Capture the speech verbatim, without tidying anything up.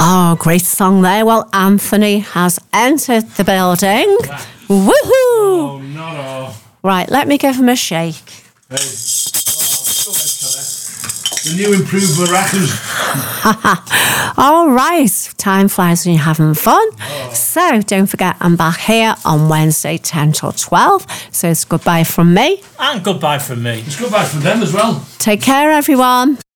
Oh, great song there. Well, Anthony has entered the building. Woohoo! Oh, not all. Right, let me give him a shake. Hey. Oh, the new improved maracas. All right, time flies when you're having fun. Oh. So don't forget, I'm back here on Wednesday, ten till twelve. So it's goodbye from me. And goodbye from me. It's goodbye from them as well. Take care, everyone.